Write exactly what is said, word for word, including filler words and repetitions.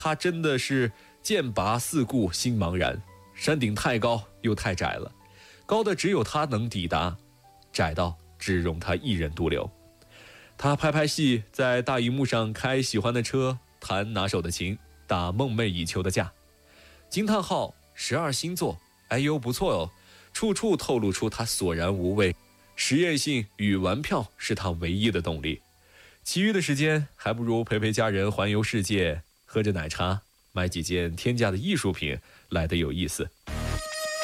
他真的是剑拔四顾心茫然，山顶太高又太窄了，高的只有他能抵达，窄到只容他一人独流。他拍拍戏，在大荧幕上开喜欢的车，弹拿手的琴，打梦寐以求的架。惊叹号十二星座，哎呦不错哦，处处透露出他索然无味，实验性与玩票是他唯一的动力，其余的时间还不如陪陪家人环游世界，喝着奶茶，买几件天价的艺术品来得有意思。